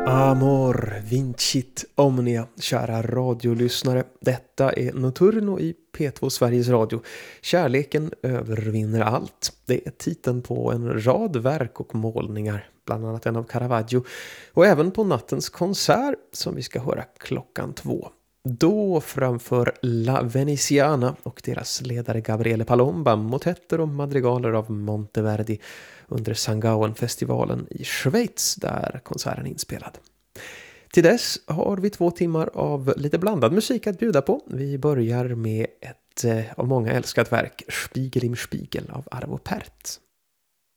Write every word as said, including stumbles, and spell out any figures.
Amor vincit omnia, kära radiolyssnare. Detta är Notturno i P två Sveriges Radio. Kärleken övervinner allt. Det är titeln på en rad verk och målningar, bland annat en av Caravaggio. Och även på nattens konsert som vi ska höra klockan två. Då framför La Veneziana och deras ledare Gabriele Palomba motetter och madrigaler av Monteverdi under Sangauen-festivalen i Schweiz där konserten är inspelad. Till dess har vi två timmar av lite blandad musik att bjuda på. Vi börjar med ett eh, av många älskat verk, Spiegel im Spiegel av Arvo Pärt.